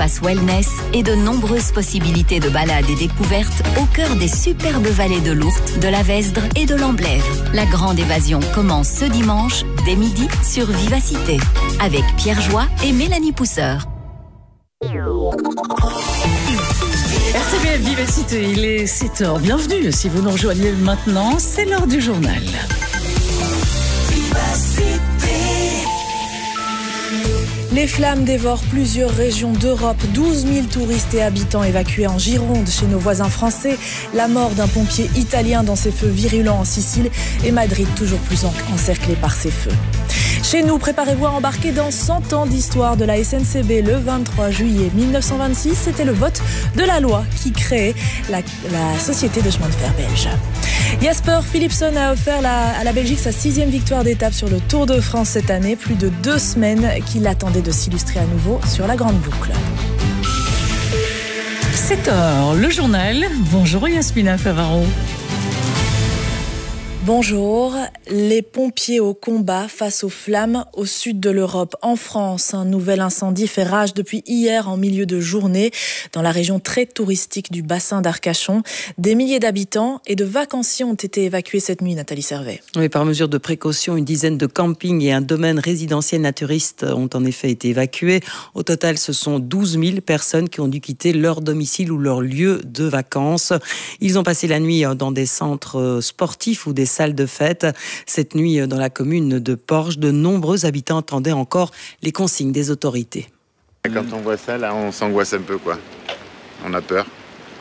espaces wellness et de nombreuses possibilités de balades et découvertes au cœur des superbes vallées de l'Ourthe, de la Vesdre et de l'Amblève. La grande évasion commence ce dimanche, dès midi, sur Vivacité, avec Pierre Joie et Mélanie Pousseur. RTBF Vivacité, il est 7h. Bienvenue si vous nous rejoignez maintenant, c'est l'heure du journal. Les flammes dévorent plusieurs régions d'Europe. 12 000 touristes et habitants évacués en Gironde. Chez nos voisins français, la mort d'un pompier italien dans ses feux virulents en Sicile et Madrid toujours plus encerclé par ces feux. Chez nous, préparez-vous à embarquer dans 100 ans d'histoire de la SNCB. Le 23 juillet 1926, c'était le vote de la loi qui créait la Société de chemin de fer belge. Jasper Philipsen a offert à la Belgique sa 6e victoire d'étape sur le Tour de France cette année. Plus de 2 semaines qu'il attendait de s'illustrer à nouveau sur la grande boucle. 7h, le journal. Bonjour Yasmina Favaro. Bonjour. Les pompiers au combat face aux flammes au sud de l'Europe. En France, un nouvel incendie fait rage depuis hier en milieu de journée dans la région très touristique du bassin d'Arcachon. Des milliers d'habitants et de vacanciers ont été évacués cette nuit, Nathalie Servet. Oui, par mesure de précaution, une dizaine de campings et un domaine résidentiel naturiste ont en effet été évacués. Au total, ce sont 12 000 personnes qui ont dû quitter leur domicile ou leur lieu de vacances. Ils ont passé la nuit dans des centres sportifs ou des salles de fête. Cette nuit, dans la commune de Porges, de nombreux habitants attendaient encore les consignes des autorités. Quand on voit ça, là, on s'angoisse un peu, quoi. On a peur.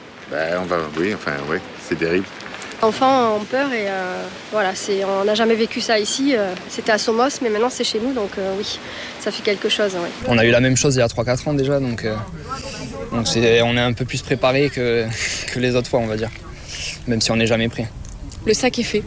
Oui, c'est terrible. Enfants ont peur et voilà, on n'a jamais vécu ça ici. C'était à Somos, mais maintenant c'est chez nous, donc oui, ça fait quelque chose. Ouais. On a eu la même chose il y a 3-4 ans déjà, donc on est un peu plus préparé que les autres fois, on va dire, même si on n'est jamais prêt. Le sac est fait.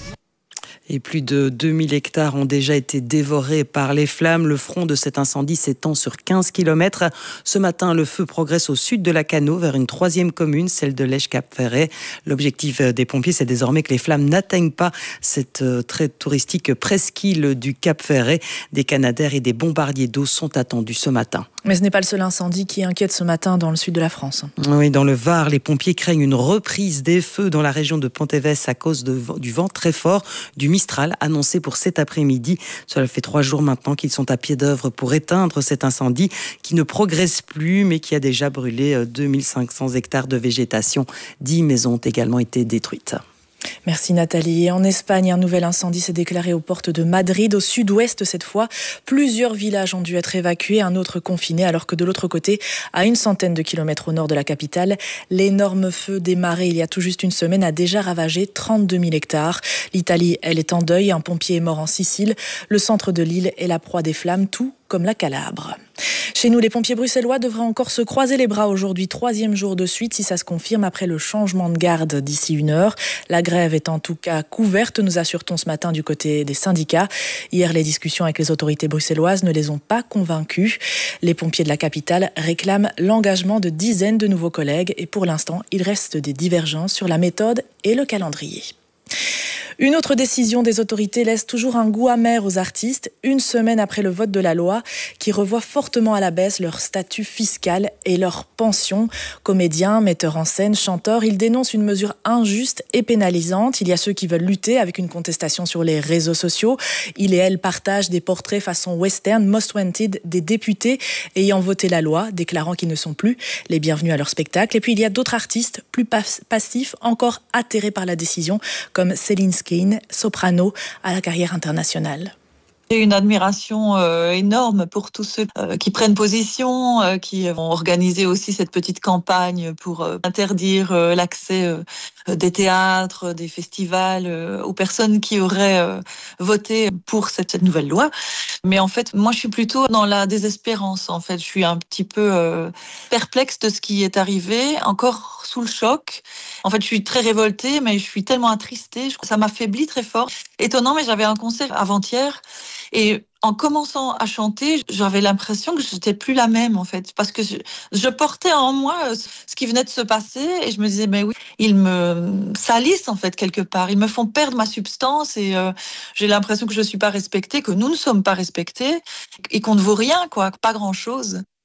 Et plus de 2000 hectares ont déjà été dévorés par les flammes. Le front de cet incendie s'étend sur 15 km. Ce matin, le feu progresse au sud de la Cano vers une 3e commune, celle de Lège-Cap-Ferret. L'objectif des pompiers, c'est désormais que les flammes n'atteignent pas cette très touristique presqu'île du Cap-Ferret. Des canadaires et des bombardiers d'eau sont attendus ce matin. Mais ce n'est pas le seul incendie qui inquiète ce matin dans le sud de la France. Oui, dans le Var, les pompiers craignent une reprise des feux dans la région de Pontevedra à cause du vent très fort, du Mistral annoncé pour cet après-midi. Cela fait 3 jours maintenant qu'ils sont à pied d'œuvre pour éteindre cet incendie qui ne progresse plus mais qui a déjà brûlé 2500 hectares de végétation. 10 maisons ont également été détruites. Merci Nathalie. Et en Espagne, un nouvel incendie s'est déclaré aux portes de Madrid, au sud-ouest cette fois. Plusieurs villages ont dû être évacués, un autre confiné, alors que de l'autre côté, à une centaine de kilomètres au nord de la capitale, l'énorme feu démarré il y a tout juste une semaine a déjà ravagé 32 000 hectares. L'Italie, elle est en deuil, un pompier est mort en Sicile. Le centre de l'île est la proie des flammes, tout comme la Calabre. Chez nous, les pompiers bruxellois devraient encore se croiser les bras aujourd'hui, 3e jour de suite, si ça se confirme après le changement de garde d'ici 1 heure. La grève est en tout cas couverte, nous assure-t-on ce matin du côté des syndicats. Hier, les discussions avec les autorités bruxelloises ne les ont pas convaincus. Les pompiers de la capitale réclament l'engagement de dizaines de nouveaux collègues et pour l'instant, il reste des divergences sur la méthode et le calendrier. Une autre décision des autorités laisse toujours un goût amer aux artistes, 1 semaine après le vote de la loi qui revoit fortement à la baisse leur statut fiscal et leur pension. Comédiens, metteurs en scène, chanteurs, ils dénoncent une mesure injuste et pénalisante. Il y a ceux qui veulent lutter avec une contestation sur les réseaux sociaux. Ils et elles partagent des portraits façon western, most wanted, des députés ayant voté la loi, déclarant qu'ils ne sont plus les bienvenus à leur spectacle. Et puis il y a d'autres artistes plus passifs, encore atterrés par la décision, comme Céline Skein, soprano à la carrière internationale. J'ai une admiration énorme pour tous ceux qui prennent position, qui ont organisé aussi cette petite campagne pour interdire l'accès des théâtres, des festivals, aux personnes qui auraient voté pour cette nouvelle loi. Mais en fait, moi, je suis plutôt dans la désespérance. En fait, je suis un petit peu perplexe de ce qui est arrivé, encore sous le choc. En fait, je suis très révoltée, mais je suis tellement attristée. Ça m'affaiblit très fort. Étonnant, mais j'avais un concert avant-hier. Et en commençant à chanter, j'avais l'impression que je n'étais plus la même, en fait. Parce que je portais en moi ce qui venait de se passer. Et je me disais, mais oui, ils me salissent, en fait, quelque part. Ils me font perdre ma substance. Et j'ai l'impression que je ne suis pas respectée, que nous ne sommes pas respectés. Et qu'on ne vaut rien, quoi. Pas grand-chose.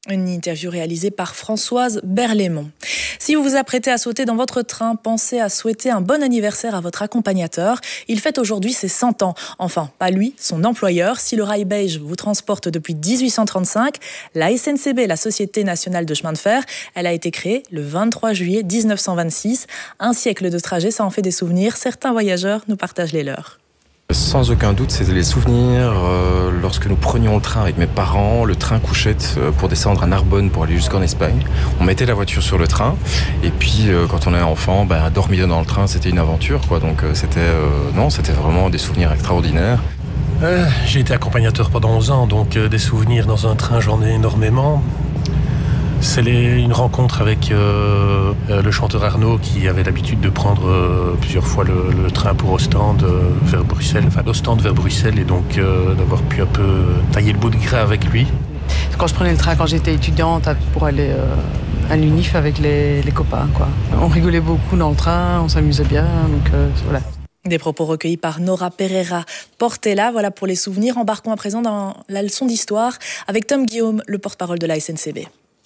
Une interview réalisée par Françoise Berlaymont. Si vous vous apprêtez à sauter dans votre train, pensez à souhaiter un bon anniversaire à votre accompagnateur. Il fête aujourd'hui ses 100 ans. Enfin, pas lui, son employeur. Si le rail belge vous transporte depuis 1835, la SNCB, la Société nationale de chemin de fer, elle a été créée le 23 juillet 1926. Un siècle de trajet, ça en fait des souvenirs. Certains voyageurs nous partagent les leurs. Sans aucun doute, c'est les souvenirs lorsque nous prenions le train avec mes parents, le train couchette pour descendre à Narbonne pour aller jusqu'en Espagne. On mettait la voiture sur le train et puis quand on est enfant, dormir dans le train, c'était une aventure, quoi. Donc c'était vraiment des souvenirs extraordinaires. J'ai été accompagnateur pendant 11 ans, donc des souvenirs dans un train, j'en ai énormément. C'est une rencontre avec le chanteur Arnaud qui avait l'habitude de prendre plusieurs fois le train pour Ostende vers Bruxelles, enfin d'Ostende vers Bruxelles, et donc d'avoir pu un peu tailler le bout de gras avec lui. Quand je prenais le train quand j'étais étudiante pour aller à l'UNIF avec les copains, quoi. On rigolait beaucoup dans le train, on s'amusait bien, donc voilà. Des propos recueillis par Nora Pereira Portela. Voilà pour les souvenirs. Embarquons à présent dans la leçon d'histoire avec Tom Guillaume, le porte-parole de la SNCB.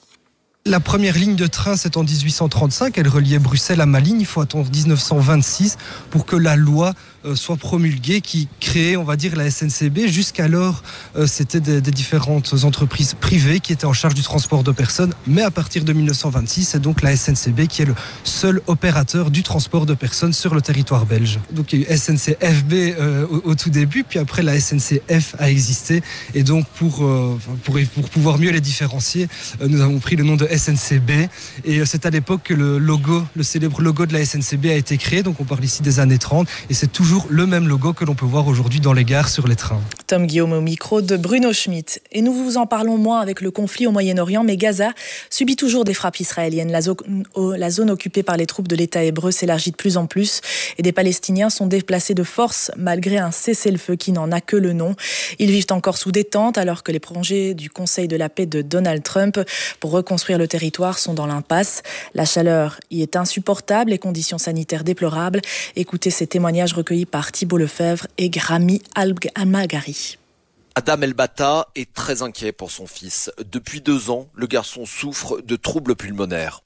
La première ligne de train, c'est en 1835. Elle reliait Bruxelles à Malines. Il faut attendre 1926 pour que la loi soit promulguée qui créait, on va dire, la SNCB. Jusqu'alors, c'était des différentes entreprises privées qui étaient en charge du transport de personnes. Mais à partir de 1926, c'est donc la SNCB qui est le seul opérateur du transport de personnes sur le territoire belge. Donc il y a eu SNCFB au tout début, puis après la SNCF a existé. Et donc pour pouvoir mieux les différencier, nous avons pris le nom de SNCB. Et c'est à l'époque que le célèbre logo de la SNCB a été créé. Donc on parle ici des années 30. Et c'est toujours le même logo que l'on peut voir aujourd'hui dans les gares sur les trains. Tom Guillaume au micro de Bruno Schmitt. Et nous vous en parlons moins avec le conflit au Moyen-Orient, mais Gaza subit toujours des frappes israéliennes. La zone occupée par les troupes de l'État hébreu s'élargit de plus en plus et des Palestiniens sont déplacés de force malgré un cessez-le-feu qui n'en a que le nom. Ils vivent encore sous des tentes alors que les projets du Conseil de la paix de Donald Trump pour reconstruire le territoire sont dans l'impasse. La chaleur y est insupportable, les conditions sanitaires déplorables. Écoutez ces témoignages recueillis par Thibault Lefebvre et Grami Almagari. Adam El-Bata est très inquiet pour son fils. Depuis 2 ans, le garçon souffre de troubles pulmonaires.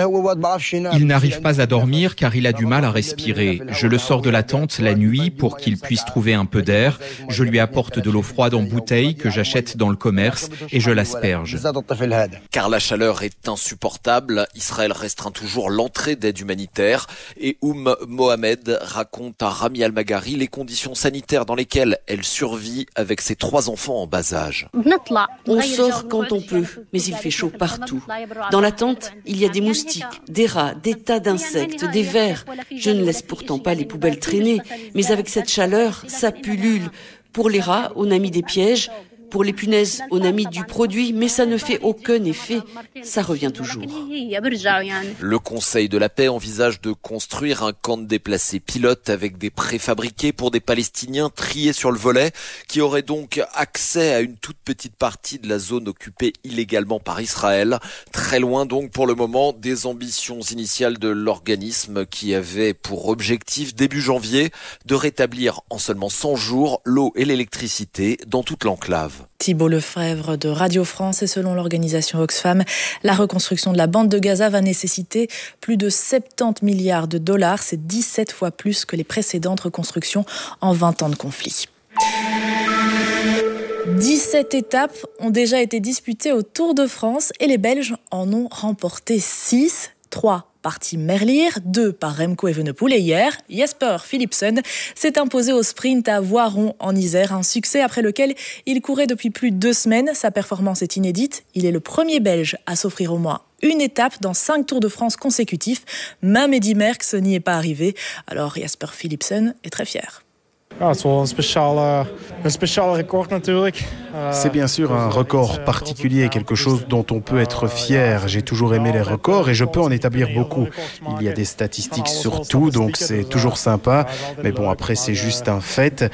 Il n'arrive pas à dormir car il a du mal à respirer. Je le sors de la tente la nuit pour qu'il puisse trouver un peu d'air. Je lui apporte de l'eau froide en bouteille que j'achète dans le commerce et je l'asperge. Car la chaleur est insupportable, Israël restreint toujours l'entrée d'aide humanitaire et Mohamed raconte à Rami Almagari les conditions sanitaires dans lesquelles elle survit avec ses 3 enfants en bas âge. On sort quand on peut, mais il fait chaud partout. Dans la tente, il y a des moustiques, des rats, des tas d'insectes, des vers. Je ne laisse pourtant pas les poubelles traîner, mais avec cette chaleur, ça pullule. Pour les rats, on a mis des pièges. Pour les punaises, on a mis du produit, mais ça ne fait aucun effet. Ça revient toujours. Le Conseil de la paix envisage de construire un camp de déplacés pilotes avec des préfabriqués pour des Palestiniens triés sur le volet, qui auraient donc accès à une toute petite partie de la zone occupée illégalement par Israël. Très loin donc pour le moment des ambitions initiales de l'organisme qui avait pour objectif début janvier de rétablir en seulement 100 jours l'eau et l'électricité dans toute l'enclave. Thibault Lefebvre de Radio France et selon l'organisation Oxfam, la reconstruction de la bande de Gaza va nécessiter plus de 70 milliards de dollars. C'est 17 fois plus que les précédentes reconstructions en 20 ans de conflit. 17 étapes ont déjà été disputées au Tour de France et les Belges en ont remporté 6, 3 par Tim Merlier, 2 par Remco Evenepoel et hier, Jasper Philipsen s'est imposé au sprint à Voiron en Isère, un succès après lequel il courait depuis plus de 2 semaines. Sa performance est inédite, il est le premier Belge à s'offrir au moins une étape dans 5 Tours de France consécutifs. Même Eddy Merckx n'y est pas arrivé, alors Jasper Philipsen est très fier. C'est bien sûr un record particulier, quelque chose dont on peut être fier. J'ai toujours aimé les records et je peux en établir beaucoup. Il y a des statistiques sur tout, donc c'est toujours sympa. Mais bon, après, c'est juste un fait.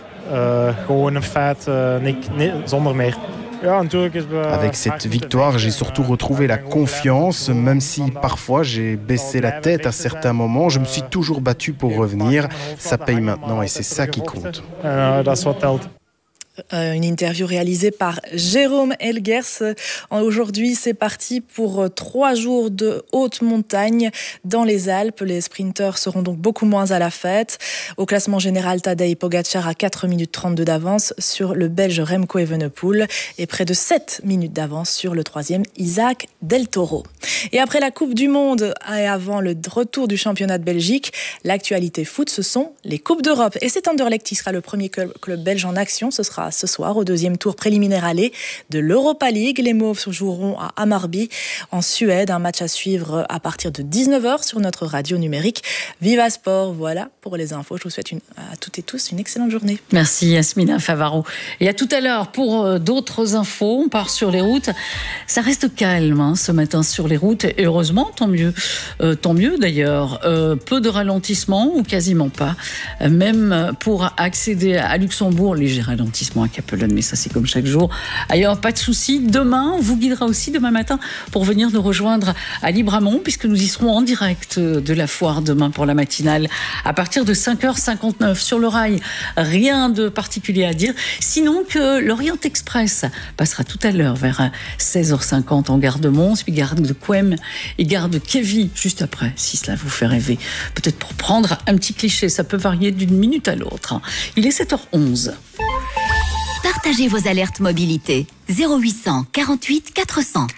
Avec cette victoire, j'ai surtout retrouvé la confiance, même si parfois j'ai baissé la tête à certains moments. Je me suis toujours battu pour revenir. Ça paye maintenant et c'est ça qui compte. Une interview réalisée par Jérôme Elgers. Aujourd'hui, c'est parti pour 3 jours de haute montagne dans les Alpes. Les sprinteurs seront donc beaucoup moins à la fête. Au classement général, Tadej Pogačar a 4 minutes 32 d'avance sur le Belge Remco Evenepoel et près de 7 minutes d'avance sur le 3e Isaac Del Toro. Et après la Coupe du Monde et avant le retour du championnat de Belgique, l'actualité foot, ce sont les Coupes d'Europe. Et c'est Anderlecht qui sera le premier club belge en action. Ce sera ce soir au 2e tour préliminaire aller de l'Europa League. Les Mauves joueront à Hammarby en Suède. Un match à suivre à partir de 19h sur notre radio numérique Viva Sport. Voilà pour les infos. Je vous souhaite à toutes et tous une excellente journée. Merci Yasmina Favaro. Et à tout à l'heure pour d'autres infos. On part sur les routes. Ça reste calme ce matin sur les routes. Et heureusement, tant mieux. Tant mieux d'ailleurs. Peu de ralentissement ou quasiment pas. Même pour accéder à Luxembourg, léger ralentissement à Capelone, mais ça c'est comme chaque jour. Ailleurs, pas de souci. Demain, on vous guidera aussi demain matin pour venir nous rejoindre à Libramont, puisque nous y serons en direct de la foire demain pour la matinale à partir de 5h59 sur le rail. Rien de particulier à dire, sinon que l'Orient Express passera tout à l'heure vers 16h50 en gare de Mons, puis gare de Couem et gare de Kévy juste après, si cela vous fait rêver. Peut-être pour prendre un petit cliché, ça peut varier d'une minute à l'autre. Il est 7h11. Partagez vos alertes mobilité 0800 48 400.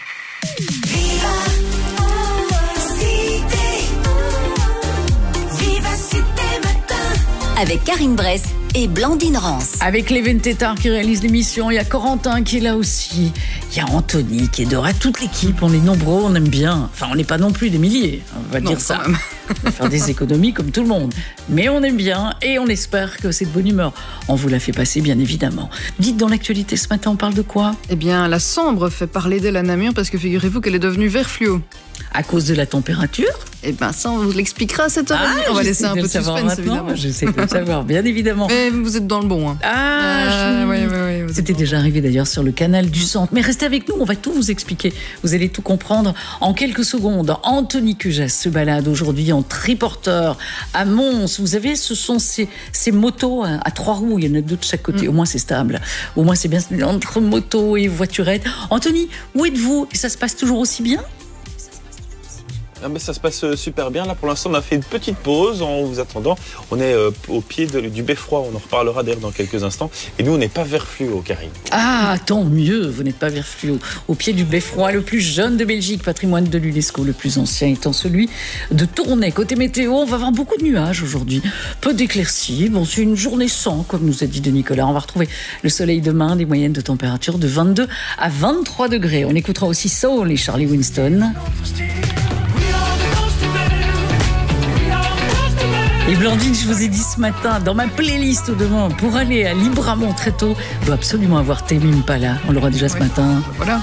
Avec Karine Bress et Blandine Rance. Avec Lévin Tétard qui réalise l'émission, il y a Corentin qui est là aussi. Il y a Anthony qui est dehors, toute l'équipe, on est nombreux, on aime bien. Enfin, on n'est pas non plus des milliers, on va dire ça. On va faire des économies comme tout le monde. Mais on aime bien et on espère que c'est de bonne humeur. On vous la fait passer, bien évidemment. Dites, dans l'actualité ce matin, on parle de quoi ? Eh bien, la Sambre fait parler d'elle à Namur parce que figurez-vous qu'elle est devenue vert fluo. À cause de la température ? Eh bien, ça, on vous l'expliquera à 7h30. On va laisser un peu de suspense, évidemment. J'essaie de le savoir, bien évidemment. Mais vous êtes dans le bon. Oui. C'était déjà arrivé d'ailleurs sur le canal du Centre. Mais restez avec nous, on va tout vous expliquer. Vous allez tout comprendre en quelques secondes. Anthony Cujas se balade aujourd'hui en triporteur à Mons. Vous savez, ce sont ces motos à 3 roues. Il y en a 2 de chaque côté. Au moins, c'est stable. Au moins, c'est bien entre moto et voiturette. Anthony, où êtes-vous ? Et ça se passe toujours aussi bien ? Ah ben ça se passe super bien. Là, pour l'instant, on a fait une petite pause en vous attendant. On est au pied du beffroi. On en reparlera d'ailleurs dans quelques instants. Et nous, on n'est pas vert fluo, Karine. Ah, tant mieux, vous n'êtes pas vert fluo. Au pied du beffroi, le plus jeune de Belgique, patrimoine de l'UNESCO, le plus ancien étant celui de Tournai. Côté météo, on va avoir beaucoup de nuages aujourd'hui. Peu d'éclaircies. Bon, c'est une journée sans, comme nous a dit de Nicolas. On va retrouver le soleil demain, des moyennes de température de 22 à 23 degrés. On écoutera aussi Soul et Charlie Winston. Et Blandine, je vous ai dit ce matin, dans ma playlist demain, pour aller à Libramont très tôt, je dois absolument avoir Tame Impala. On l'aura déjà ce matin. Voilà.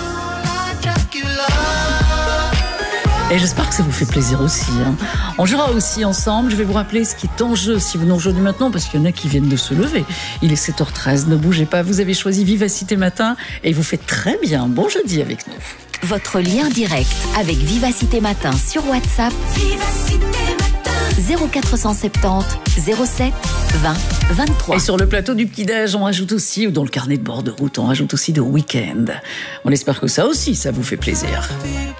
Et j'espère que ça vous fait plaisir aussi. On jouera aussi ensemble. Je vais vous rappeler ce qui est en jeu si vous nous rejoignez maintenant, parce qu'il y en a qui viennent de se lever. Il est 7h13, ne bougez pas. Vous avez choisi Vivacité Matin et vous faites très bien. Bon jeudi avec nous. Votre lien direct avec Vivacité Matin sur WhatsApp. Vivacité Matin. 0470 07 20 23. Et sur le plateau du petit-déj, on rajoute aussi, ou dans le carnet de bord de route, on rajoute aussi de week-end. On espère que ça aussi, ça vous fait plaisir.